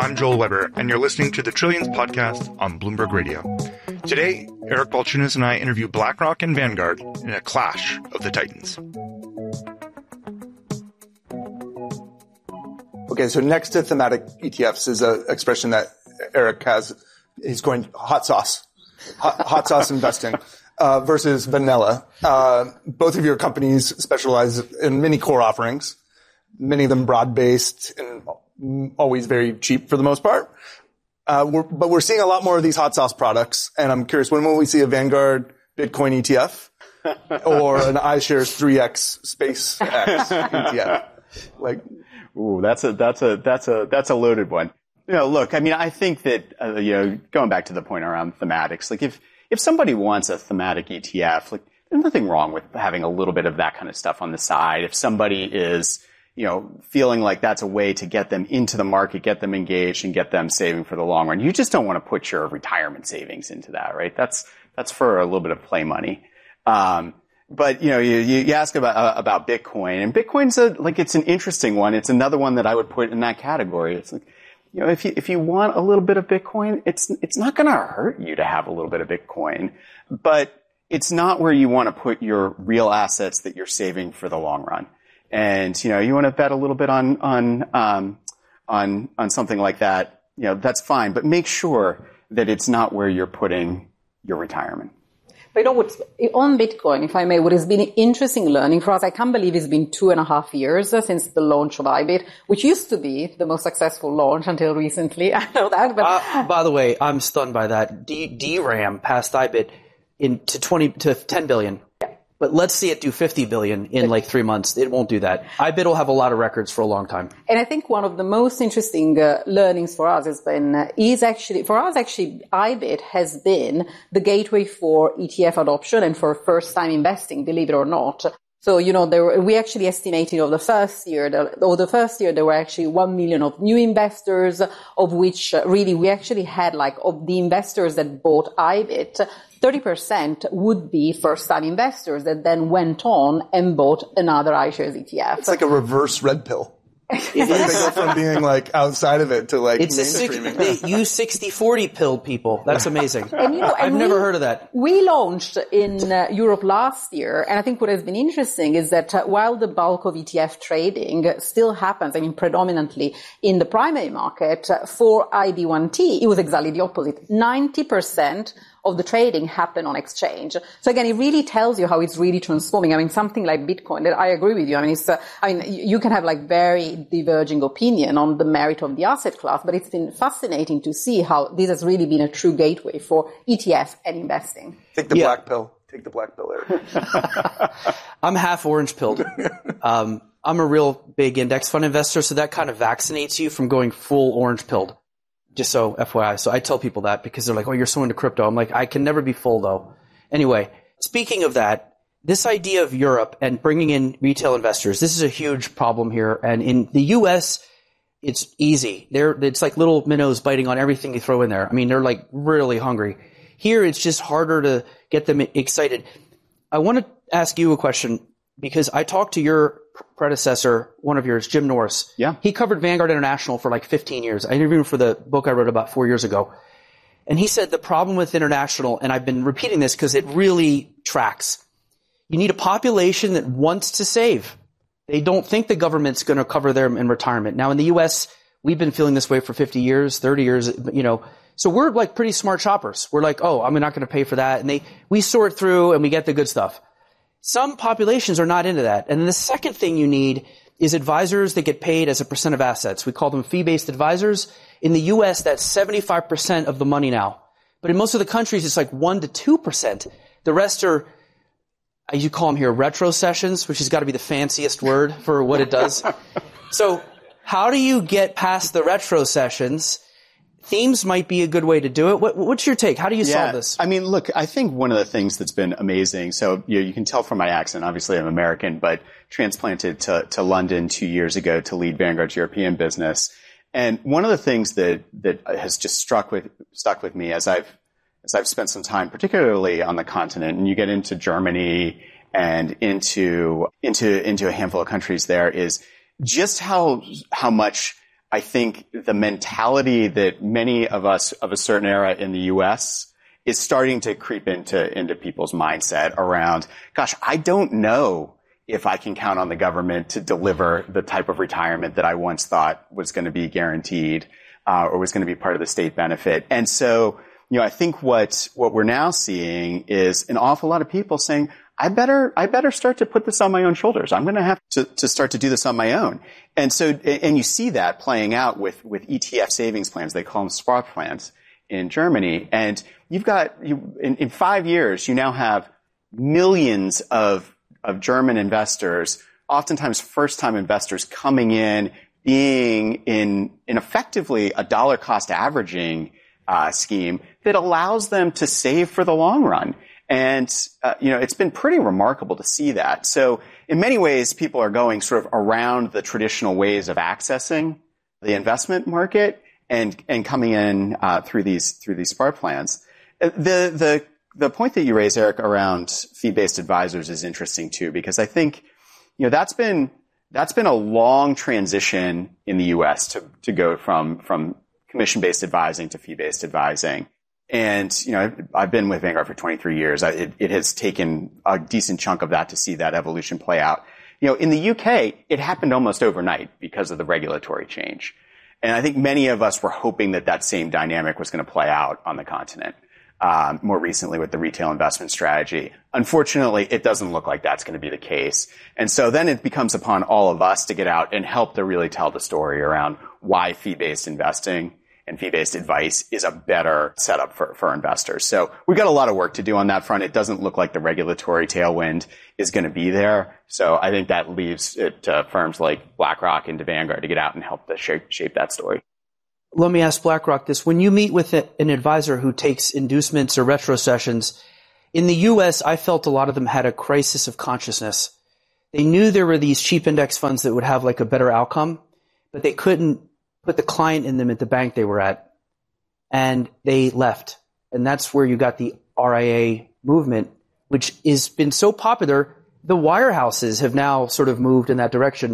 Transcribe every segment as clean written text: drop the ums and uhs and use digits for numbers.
I'm Joel Weber, and you're listening to the Trillions podcast on Bloomberg Radio. Today, Eric Balchunas and I interview BlackRock and Vanguard in a clash of the titans. Okay, so next to thematic ETFs is an expression that Eric has. He's going hot sauce investing versus vanilla. Both of your companies specialize in many core offerings, many of them broad-based and always very cheap for the most part. But we're seeing a lot more of these hot sauce products, and I'm curious, when will we see a Vanguard Bitcoin ETF or an iShares 3X SpaceX ETF? Ooh, that's a loaded one. Look, I mean, I think that, going back to the point around thematics, like if somebody wants a thematic ETF, like there's nothing wrong with having a little bit of that kind of stuff on the side. If somebody is, feeling like that's a way to get them into the market, get them engaged and get them saving for the long run, you just don't want to put your retirement savings into that, right? That's for a little bit of play money. But, you ask about Bitcoin, and Bitcoin's it's an interesting one. It's another one that I would put in that category. It's like, if you want a little bit of Bitcoin, it's not going to hurt you to have a little bit of Bitcoin, but it's not where you want to put your real assets that you're saving for the long run. And, you want to bet a little bit on something like that, that's fine, but make sure that it's not where you're putting your retirement. But what's on Bitcoin, if I may, what has been interesting learning for us, I can't believe it's been 2.5 years since the launch of IBIT, which used to be the most successful launch until recently. I know that, but by the way, I'm stunned by that. DRAM passed IBIT to 10 billion. But let's see it do 50 billion in 3 months. It won't do that. IBIT will have a lot of records for a long time. And I think one of the most interesting learnings for us has been, IBIT has been the gateway for ETF adoption and for first-time investing, believe it or not. So, we actually estimated the first year there were actually 1 million of new investors, of which really we actually had of the investors that bought IBIT, 30% would be first-time investors that then went on and bought another iShares ETF. It's like a reverse red pill. They go from being outside of it to it's mainstreaming. You 60-40 pilled people. That's amazing. I've never heard of that. We launched in Europe last year, and I think what has been interesting is that while the bulk of ETF trading still happens, predominantly in the primary market, for IB1T, it was exactly the opposite. 90% of the trading happened on exchange. So again, it really tells you how it's really transforming. Something like Bitcoin, that I agree with you. You can have very diverging opinion on the merit of the asset class, but it's been fascinating to see how this has really been a true gateway for ETF and investing. Take the black pill. Take the black pill, Eric. I'm half orange pilled. I'm a real big index fund investor, so that kind of vaccinates you from going full orange pilled. Just so FYI. So I tell people that because they're like, oh, you're so into crypto. I'm like, I can never be full though. Anyway, speaking of that, this idea of Europe and bringing in retail investors, this is a huge problem here. And in the US, it's easy. It's like little minnows biting on everything you throw in there. They're really hungry. Here, it's just harder to get them excited. I want to ask you a question because I talked to your predecessor, one of yours, Jim Norris. Yeah. He covered Vanguard International for 15 years. I interviewed him for the book I wrote about 4 years ago. And he said the problem with international, and I've been repeating this because it really tracks, you need a population that wants to save. They don't think the government's going to cover them in retirement. Now, in the U.S., we've been feeling this way for 50 years, 30 years, So we're pretty smart shoppers. We're oh, I'm not going to pay for that. And we sort through and we get the good stuff. Some populations are not into that. And then the second thing you need is advisors that get paid as a percent of assets. We call them fee-based advisors. In the U.S., that's 75% of the money now. But in most of the countries, it's 1 to 2%. The rest are, you call them here, retro sessions, which has got to be the fanciest word for what it does. So how do you get past the retro sessions? Themes might be a good way to do it. What's your take? How do you solve this? Look, I think one of the things that's been amazing, so you can tell from my accent, obviously I'm American, but transplanted to London 2 years ago to lead Vanguard's European business. And one of the things that has just stuck with me as I've spent some time, particularly on the continent, and you get into Germany and into a handful of countries there, is just how much I think the mentality that many of us of a certain era in the U.S. is starting to creep into people's mindset around, gosh, I don't know if I can count on the government to deliver the type of retirement that I once thought was going to be guaranteed, or was going to be part of the state benefit. And so, I think what we're now seeing is an awful lot of people saying, I better start to put this on my own shoulders. I'm going to have to start to do this on my own. And so, and you see that playing out with ETF savings plans. They call them Sparplans in Germany. And you've got, in 5 years, you now have millions of German investors, oftentimes first-time investors, coming in, being in effectively a dollar cost averaging scheme that allows them to save for the long run. And, it's been pretty remarkable to see that. So in many ways, people are going sort of around the traditional ways of accessing the investment market and coming in through these Sparplans. The point that you raised, Eric, around fee-based advisors is interesting too, because I think, that's been a long transition in the U.S. to go from commission-based advising to fee-based advising. And, I've been with Vanguard for 23 years. It has taken a decent chunk of that to see that evolution play out. In the UK, it happened almost overnight because of the regulatory change. And I think many of us were hoping that same dynamic was going to play out on the continent, more recently with the retail investment strategy. Unfortunately, it doesn't look like that's going to be the case. And so then it becomes upon all of us to get out and help to really tell the story around why fee-based investing and fee-based advice is a better setup for investors. So we've got a lot of work to do on that front. It doesn't look like the regulatory tailwind is going to be there. So I think that leaves it to firms like BlackRock and to Vanguard to get out and help to shape that story. Let me ask BlackRock this. When you meet with an advisor who takes inducements or retro sessions, in the U.S., I felt a lot of them had a crisis of consciousness. They knew there were these cheap index funds that would have like a better outcome, but they couldn't put the client in them at the bank they were at. And they left. And that's where you got the RIA movement, which has been so popular. The wirehouses have now sort of moved in that direction.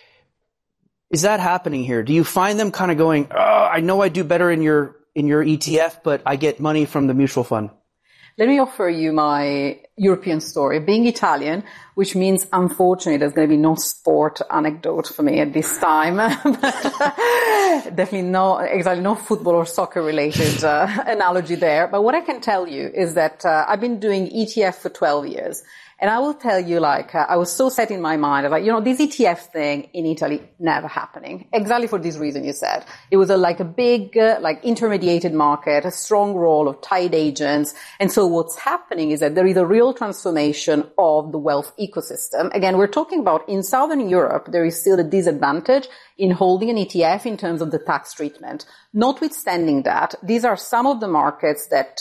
Is that happening here? Do you find them kind of going, I know I do better in your ETF, but I get money from the mutual fund? Let me offer you my European story. Being Italian, which means unfortunately there's going to be no sport anecdote for me at this time. Definitely no football or soccer related analogy there. But what I can tell you is that I've been doing ETF for 12 years. And I will tell you, I was so set in my mind, this ETF thing in Italy, never happening. Exactly for this reason you said. It was a big, intermediated market, a strong role of tied agents. And so what's happening is that there is a real transformation of the wealth ecosystem. Again, we're talking about in Southern Europe, there is still a disadvantage in holding an ETF in terms of the tax treatment. Notwithstanding that, these are some of the markets that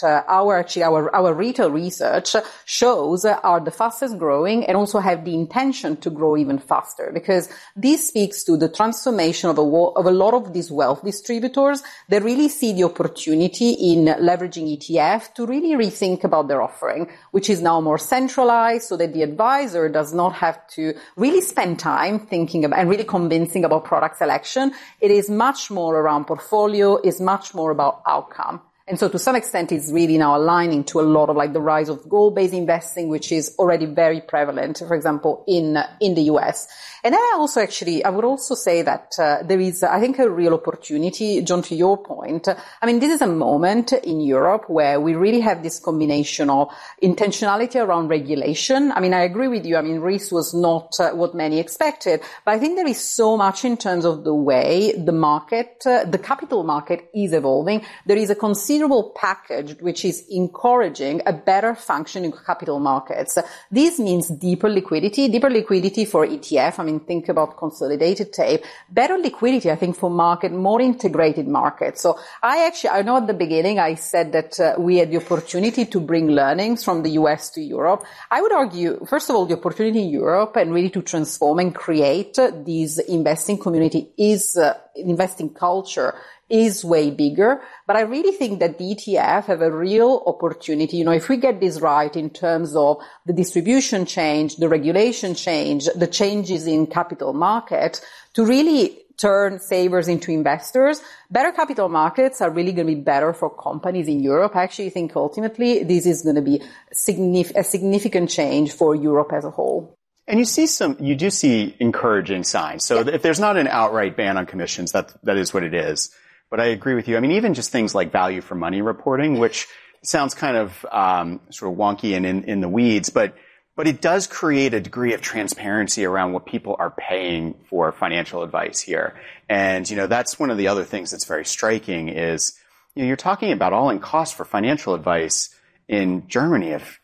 our retail research shows are the fastest growing and also have the intention to grow even faster, because this speaks to the transformation of a lot of these wealth distributors that really see the opportunity in leveraging ETF to really rethink about their offering, which is now more centralized so that the advisor does not have to really spend time thinking about and really convincing about product selection. It is much more around portfolio, is much more about outcome. And so to some extent, it's really now aligning to a lot of the rise of goal-based investing, which is already very prevalent, for example, in the US. And then I would also say that there is, I think, a real opportunity, John, to your point. This is a moment in Europe where we really have this combination of intentionality around regulation. I agree with you. risk was not what many expected, but I think there is so much in terms of the way the market, the capital market is evolving. There is a considerable package which is encouraging a better functioning capital markets. This means deeper liquidity for ETF. Think about consolidated tape, better liquidity, I think, for more integrated markets. So I know at the beginning I said that we had the opportunity to bring learnings from the US to Europe. I would argue, first of all, the opportunity in Europe and really to transform and create these investing community investing culture is way bigger. But I really think that the ETF have a real opportunity. If we get this right in terms of the distribution change, the regulation change, the changes in capital market, to really turn savers into investors. Better capital markets are really going to be better for companies in Europe. I actually think ultimately this is going to be a significant change for Europe as a whole. And you do see encouraging signs. So if there's not an outright ban on commissions, that is what it is. But I agree with you. I mean, even just things like value for money reporting, which sounds kind of sort of wonky and in the weeds, but it does create a degree of transparency around what people are paying for financial advice here. And, that's one of the other things that's very striking is, you're talking about all-in cost for financial advice in Germany of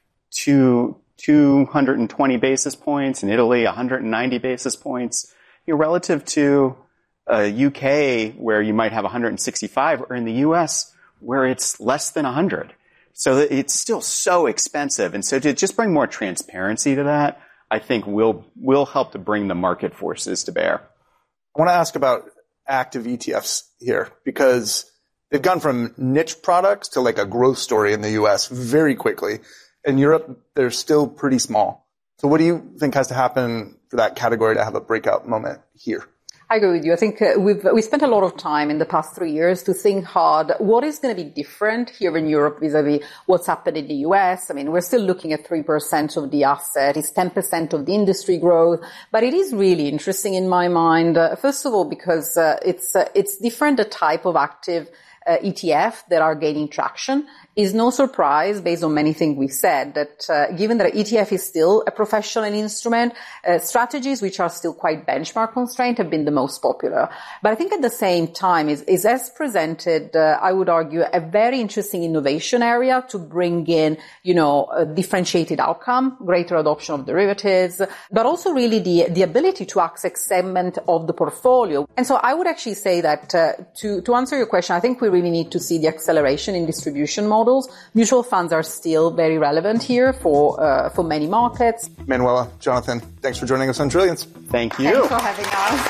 220 basis points, in Italy 190 basis points, relative to UK where you might have 165, or in the US where it's less than 100. So it's still so expensive. And so to just bring more transparency to that, I think will help to bring the market forces to bear. I want to ask about active ETFs here, because they've gone from niche products to like a growth story in the US very quickly. In Europe, they're still pretty small. So what do you think has to happen for that category to have a breakout moment here? I agree with you. I think we spent a lot of time in the past 3 years to think hard what is going to be different here in Europe vis-a-vis what's happened in the US. I mean, we're still looking at 3% of the asset. It's 10% of the industry growth. But it is really interesting in my mind, first of all, because it's different, the type of active ETF that are gaining traction. Is no surprise based on many things we've said that given that ETF is still a professional instrument, strategies which are still quite benchmark constrained have been the most popular. But I think at the same time is as presented, I would argue, a very interesting innovation area to bring in, a differentiated outcome, greater adoption of derivatives, but also really the ability to access segment of the portfolio. And so I would actually say that to answer your question, I think we really need to see the acceleration in distribution models. Mutual funds are still very relevant here for many markets. Manuela, Jonathan, thanks for joining us on Trillions. Thank you. Thanks for having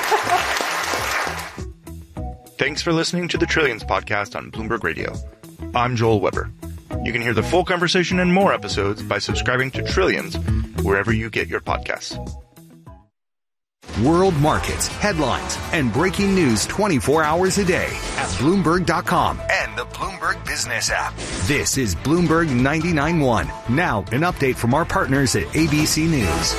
us. Thanks for listening to the Trillions podcast on Bloomberg Radio. I'm Joel Weber. You can hear the full conversation and more episodes by subscribing to Trillions wherever you get your podcasts. World markets, headlines, and breaking news 24 hours a day at Bloomberg.com and the Bloomberg Business app. This is Bloomberg 99.1. Now, an update from our partners at ABC News.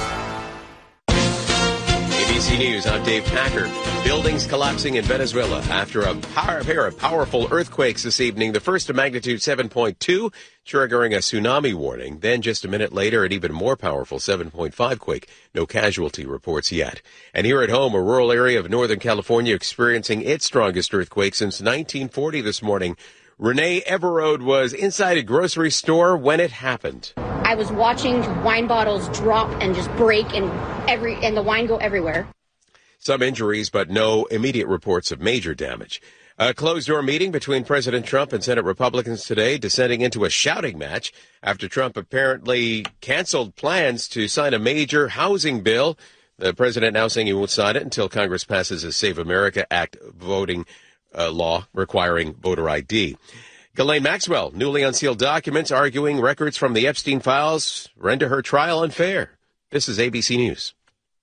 ABC News, I'm Dave Packer. Buildings collapsing in Venezuela after a pair of powerful earthquakes this evening. The first of magnitude 7.2, triggering a tsunami warning. Then just a minute later, an even more powerful 7.5 quake. No casualty reports yet. And here at home, a rural area of Northern California experiencing its strongest earthquake since 1940 this morning. Renee Everode was inside a grocery store when it happened. I was watching wine bottles drop and just break and the wine go everywhere. Some injuries, but no immediate reports of major damage. A closed-door meeting between President Trump and Senate Republicans today, descending into a shouting match after Trump apparently canceled plans to sign a major housing bill. The president now saying he won't sign it until Congress passes a Save America Act voting law requiring voter ID. Ghislaine Maxwell, newly unsealed documents arguing records from the Epstein files render her trial unfair. This is ABC News.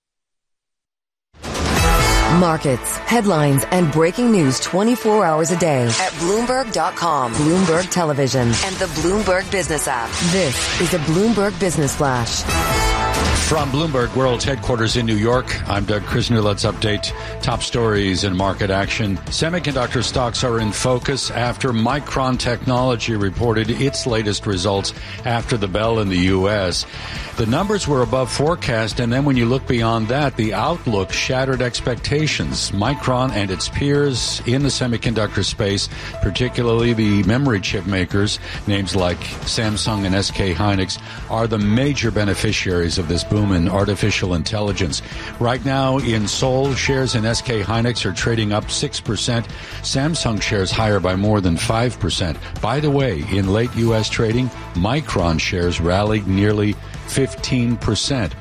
Markets, headlines, and breaking news 24 hours a day at Bloomberg.com, Bloomberg Television, and the Bloomberg Business app. This is a Bloomberg Business Flash. From Bloomberg World's headquarters in New York, I'm Doug Krisner. Let's update top stories and market action. Semiconductor stocks are in focus after Micron Technology reported its latest results after the bell in the U.S. The numbers were above forecast, and then when you look beyond that, the outlook shattered expectations. Micron and its peers in the semiconductor space, particularly the memory chip makers, names like Samsung and SK Hynix, are the major beneficiaries of this boom in artificial intelligence. Right now in Seoul, shares in SK Hynix are trading up 6%. Samsung shares higher by more than 5%. By the way, in late U.S. trading, Micron shares rallied nearly 15%.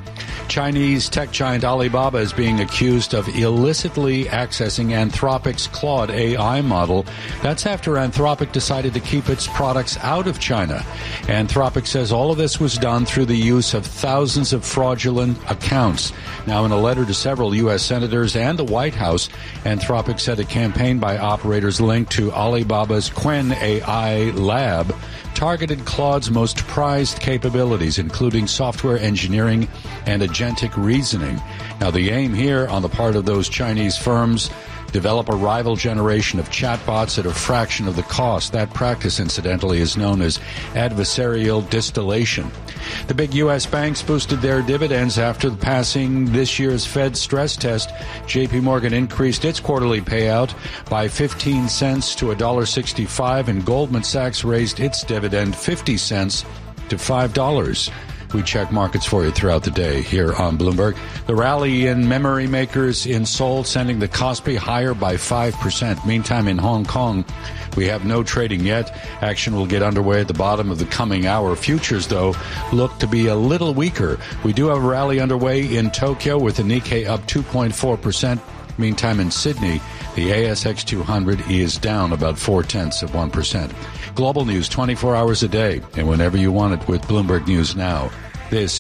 Chinese tech giant Alibaba is being accused of illicitly accessing Anthropic's Claude AI model. That's after Anthropic decided to keep its products out of China. Anthropic says all of this was done through the use of thousands of fraudulent accounts. Now, in a letter to several U.S. senators and the White House, Anthropic said a campaign by operators linked to Alibaba's Qwen AI lab targeted Claude's most prized capabilities, including software engineering and agentic reasoning. Now, the aim here on the part of those Chinese firms, develop a rival generation of chatbots at a fraction of the cost. That practice, incidentally, is known as adversarial distillation. The big U.S. banks boosted their dividends after passing this year's Fed stress test. J.P. Morgan increased its quarterly payout by 15 cents to $1.65, and Goldman Sachs raised its dividend 50 cents to $5. We check markets for you throughout the day here on Bloomberg. The rally in memory makers in Seoul sending the Kospi higher by 5%. Meantime, in Hong Kong, we have no trading yet. Action will get underway at the bottom of the coming hour. Futures, though, look to be a little weaker. We do have a rally underway in Tokyo with the Nikkei up 2.4%. Meantime, in Sydney, the ASX 200 is down about 0.4%. Global news 24 hours a day and whenever you want it with Bloomberg News Now. This